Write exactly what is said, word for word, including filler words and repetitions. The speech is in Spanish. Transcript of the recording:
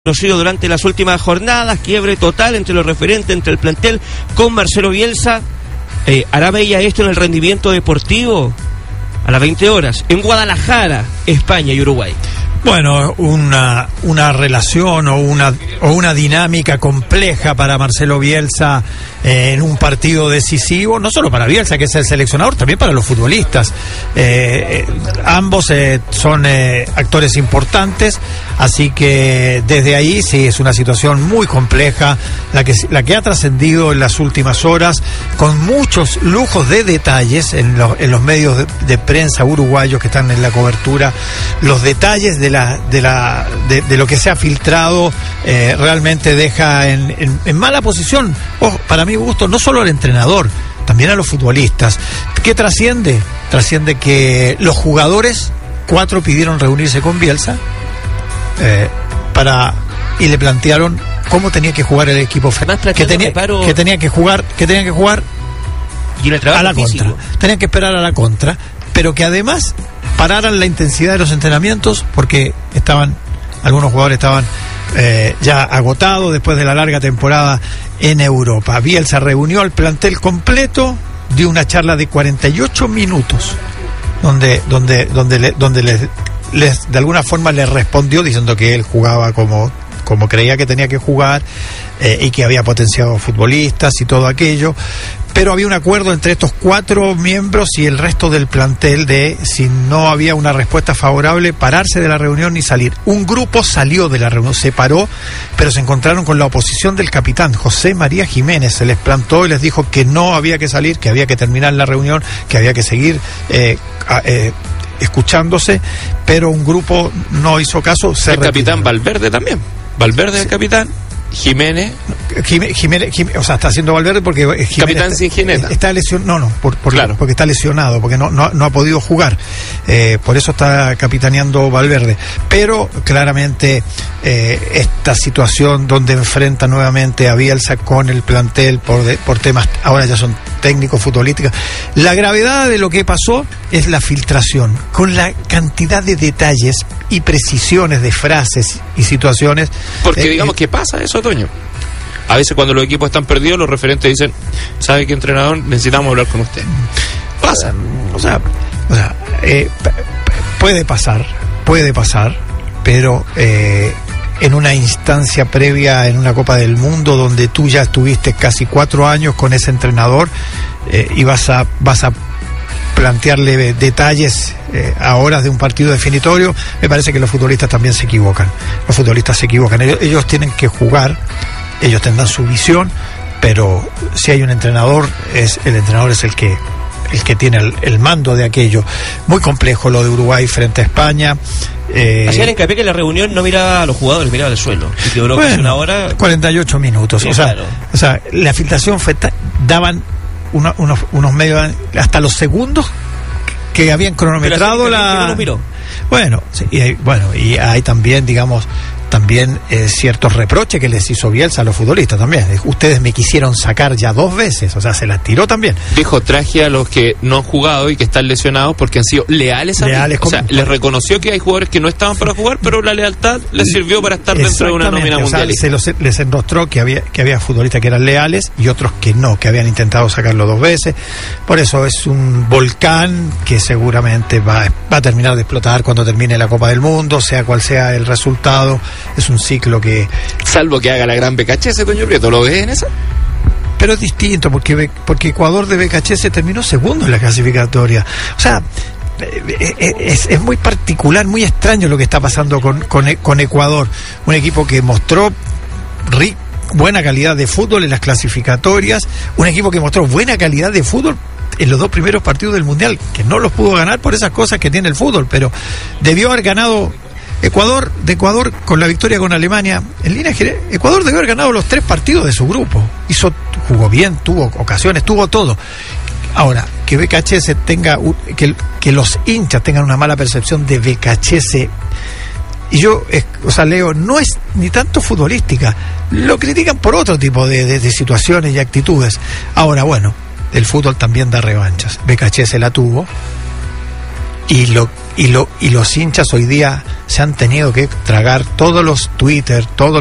Conocido durante las últimas jornadas, quiebre total entre los referentes, entre el plantel con Marcelo Bielsa. Eh, ¿Hará Bella esto en el rendimiento deportivo? A las veinte horas, en Guadalajara, España y Uruguay. Bueno, una una relación o una o una dinámica compleja para Marcelo Bielsa eh, en un partido decisivo, no solo para Bielsa, que es el seleccionador, también para los futbolistas. Eh, eh, ambos eh, son eh, actores importantes, así que desde ahí sí es una situación muy compleja, la que la que ha trascendido en las últimas horas, con muchos lujos de detalles en los, en los medios de, de prensa uruguayos que están en la cobertura, los detalles de la de la de, de lo que se ha filtrado eh, realmente deja en, en, en mala posición, oh, para mi gusto, no solo al entrenador, también a los futbolistas. ¿Qué trasciende? Trasciende que los jugadores, cuatro pidieron reunirse con Bielsa eh, para y le plantearon cómo tenía que jugar el equipo, que tenía, que tenía que jugar, que tenía que jugar y en el trabajo a la físico. contra, tenían que esperar a la contra, pero que además pararan la intensidad de los entrenamientos porque estaban, algunos jugadores estaban eh, ya agotados después de la larga temporada en Europa. Bielsa reunió al plantel completo, dio una charla de cuarenta y ocho minutos donde donde donde le, donde les, les de alguna forma les respondió diciendo que él jugaba como como creía que tenía que jugar eh, y que había potenciado futbolistas y todo aquello, pero había un acuerdo entre estos cuatro miembros y el resto del plantel de, si no había una respuesta favorable, pararse de la reunión y salir. Un grupo salió de la reunión, se paró, pero se encontraron con la oposición del capitán José María Jiménez. Se les plantó y les dijo que no había que salir, que había que terminar la reunión, que había que seguir eh, eh, escuchándose, pero un grupo no hizo caso. Se el capitán Valverde también. Valverde es el capitán, Jiménez. Jiménez, Jiménez, Jiménez, o sea, está haciendo Valverde porque Jiménez capitán sin jineta. Está lesionado, no, no, por, por, claro. porque está lesionado, porque no, no, no ha podido jugar. Eh, por eso está capitaneando Valverde. Pero claramente eh, esta situación donde enfrenta nuevamente a Bielsa con el plantel por, de, por temas, ahora ya son técnicos futbolísticos. La gravedad de lo que pasó es la filtración, con la cantidad de detalles y precisiones de frases y situaciones. Porque eh, digamos eh, que pasa eso, Toño. A veces cuando los equipos están perdidos, los referentes dicen, ¿sabe qué, entrenador? Necesitamos hablar con usted. Pasa. O sea, o sea eh, puede pasar, puede pasar, pero eh, en una instancia previa, en una Copa del Mundo, donde tú ya estuviste casi cuatro años con ese entrenador eh, y vas a, vas a plantearle detalles eh, a horas de un partido definitorio, me parece que los futbolistas también se equivocan. Los futbolistas se equivocan. Ellos, ellos tienen que jugar, ellos tendrán su visión, pero si hay un entrenador, es el entrenador es el que el que tiene el, el mando de aquello. Muy complejo lo de Uruguay frente a España. Eh, Hacían hincapié que la reunión no miraba a los jugadores, miraba al suelo. Y que duró bueno, casi una hora. cuarenta y ocho minutos. Sí, o, sea, claro. o sea, la filtración fue ta- daban una, unos, unos medios, hasta los segundos que habían cronometrado la. No miró. Bueno, sí, y hay, bueno, y hay también, digamos, también eh, ciertos reproches que les hizo Bielsa a los futbolistas también. Ustedes me quisieron sacar ya dos veces, o sea, se la tiró también. Dijo, traje a los que no han jugado y que están lesionados porque han sido leales a mí. Leales o sea, les reconoció que hay jugadores que no estaban para jugar, pero la lealtad les sirvió para estar dentro de una nómina mundial. O sea, se los, les enrostró que había, que había futbolistas que eran leales y otros que no, que habían intentado sacarlo dos veces. Por eso es un volcán que seguramente va, va a terminar de explotar cuando termine la Copa del Mundo, sea cual sea el resultado. Es un ciclo que... Salvo que haga la gran B K H S, Toño Prieto, ¿lo ves en esa? Pero es distinto, porque porque Ecuador de B K H S terminó segundo en la clasificatoria. O sea, es, es muy particular, muy extraño lo que está pasando con, con, con Ecuador. Un equipo que mostró ric, buena calidad de fútbol en las clasificatorias, un equipo que mostró buena calidad de fútbol en los dos primeros partidos del Mundial, que no los pudo ganar por esas cosas que tiene el fútbol, pero debió haber ganado... Ecuador, de Ecuador, con la victoria con Alemania, en línea general, Ecuador debió haber ganado los tres partidos de su grupo. Hizo, jugó bien, tuvo ocasiones, tuvo todo. Ahora, que B K H S tenga, que, que los hinchas tengan una mala percepción de B K H S, y yo, es, o sea, Leo, no es ni tanto futbolística, lo critican por otro tipo de, de, de situaciones y actitudes. Ahora, bueno, el fútbol también da revanchas. B K H S la tuvo, y lo y, lo, y los hinchas hoy día se han tenido que tragar todos los Twitter, todos